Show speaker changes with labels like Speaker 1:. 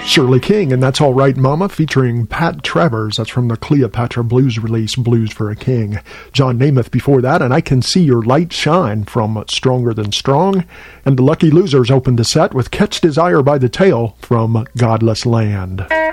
Speaker 1: Shirley King, and That's All Right Mama, featuring Pat Travers. That's from the Cleopatra Blues release, Blues for a King. John Namath before that, and I Can See Your Light Shine from Stronger Than Strong. And the Lucky Losers opened the set with Catch Desire by the Tail from Godless Land.